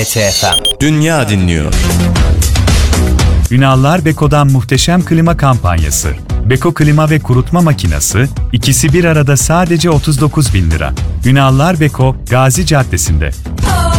MTFM. Dünya dinliyor. Ünallar Beko'dan muhteşem klima kampanyası. Beko klima ve kurutma makinesi, ikisi bir arada sadece 39.000 lira. Ünallar Beko, Gazi Caddesi'nde.